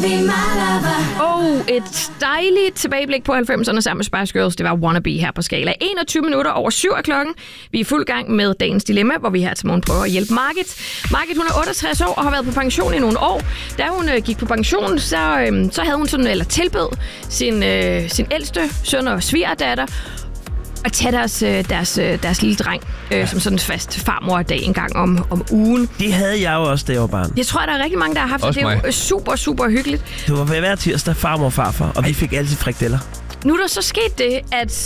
Et dejligt tilbageblik på 90'erne sammen med Spice Girls. Det var Wannabe her på Skala. 21 minutter over 7 af klokken. Vi er i fuld gang med dagens dilemma, hvor vi her til morgen prøver at hjælpe Margit. Margit, hun er 68 år og har været på pension i nogle år. Da hun gik på pension, så havde hun tilbød sin ældste søn og svigerdatter at tage deres lille dreng som sådan en fast farmor-dag en gang om ugen. Det havde jeg jo også, da jeg var barn. Jeg tror, der er rigtig mange, der har haft det. Det er jo super, super hyggeligt. Det var hver tirsdag farmor og farfar, og vi fik altid frikadeller. Nu er der så sket det,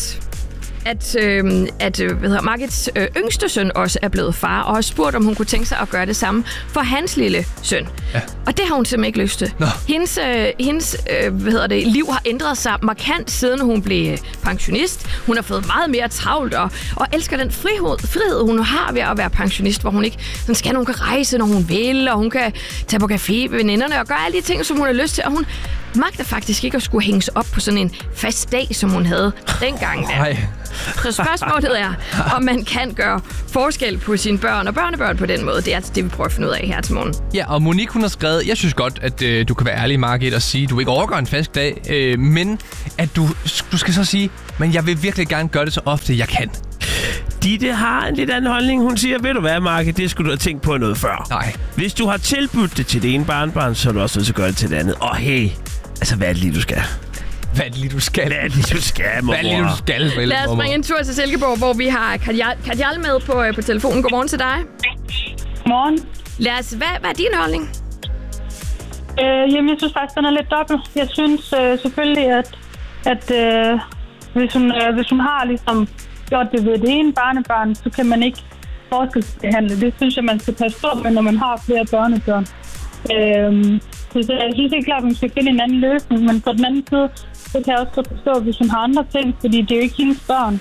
at Margits yngste søn også er blevet far, og har spurgt, om hun kunne tænke sig at gøre det samme for hans lille søn. Ja. Og det har hun simpelthen ikke lyst til. Hendes liv har ændret sig markant, siden hun blev pensionist. Hun har fået meget mere travlt og elsker den frihed, hun har ved at være pensionist, hvor hun ikke skal, hun kan rejse, når hun vil, og hun kan tage på café med veninderne og gøre alle de ting, som hun har lyst til, og hun magter faktisk ikke at skulle hænges op på sådan en fast dag, som hun havde dengang. Så spørgsmålet er, om man kan gøre forskel på sine børn og børnebørn på den måde. Det er altså det, vi prøver at finde ud af her til morgen. Ja, og Monique, hun har skrevet, jeg synes godt, at du kan være ærlig, Margit, og sige, at du ikke overgår en fast dag, men at du skal så sige, men jeg vil virkelig gerne gøre det så ofte, jeg kan. Ditte har en lidt anden holdning. Hun siger, ved du hvad, Margit, det skulle du have tænkt på noget før. Nej. Hvis du har tilbudt det til det ene barnbarn, så er du også nødt til at gøre det til det andet. Og hey, altså hvad er det lige, du skal? Hvad er det lige, du skal? Hvad er det lige, du skal, mormor? Hvad er det lige, du skal? Lad os springe en tur til Silkeborg, hvor vi har Kardial med på telefonen. Godmorgen til dig. Godmorgen. Hvad er din holdning? Jamen, jeg synes faktisk, den er lidt dobbelt. Jeg synes selvfølgelig, at hvis hun har ligesom gjort det ved det ene barnebarn, så kan man ikke forskelsbehandle. Det synes jeg, man skal passe på med, når man har flere børnebørn. Så jeg synes ikke klart, at hun skal finde en anden løsning, men på den anden side, så kan jeg også godt forstå, hvis hun har andre ting, fordi det er jo ikke hendes børn.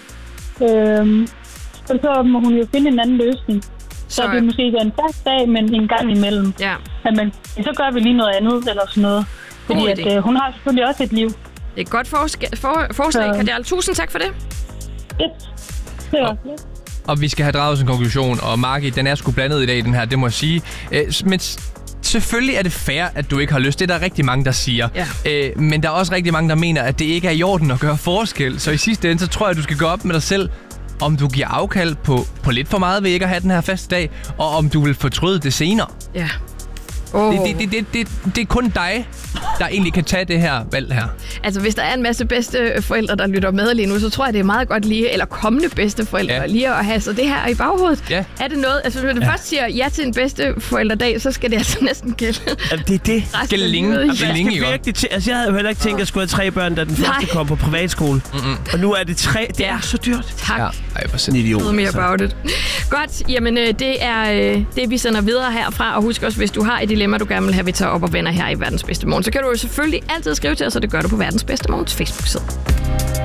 Så må hun jo finde en anden løsning. Så det måske ikke er en fast dag, men en gang imellem. Ja. Men så gør vi lige noget andet eller sådan noget. Fordi at, hun har selvfølgelig også et liv. Det er et godt forslag, Kardial. Tusind tak for det. Yes. Det var det. Og vi skal have draget en konklusion, og Margit, den er sgu blandet i dag, den her, det må jeg sige. Men selvfølgelig er det fair, at du ikke har lyst. Det er der rigtig mange, der siger. Ja. Men der er også rigtig mange, der mener, at det ikke er i orden at gøre forskel. Så i sidste ende, så tror jeg, du skal gå op med dig selv, om du giver afkald på lidt for meget ved ikke at have den her faste dag, og om du vil fortryde det senere. Ja. Det er kun dig, der egentlig kan tage det her valg her. Altså, hvis der er en masse bedsteforældre, der lytter med lige nu, så tror jeg, det er meget godt lige, eller kommende bedsteforældre, lige at have så det her i baghovedet. Ja. Er det noget, altså hvis du først siger ja til en bedsteforældredag, så skal det altså næsten gælde. Det er det. Skal længe. Altså, jeg havde jo heller ikke tænkt, at jeg skulle have 3 børn, da den første kom på privatskole. Og nu er det 3. Det er så dyrt. Tak. Ja. Ej, for sådan en idiot. Mere about it. Godt, jamen det er det, vi sender videre herfra. Og husk også, hvis du har et dilemma, du gerne vil have, vi tager op og vender her i Verdens Bedste Morgen, så kan du jo selvfølgelig altid skrive til os, og det gør du på Verdens Bedste Morgens Facebook-side.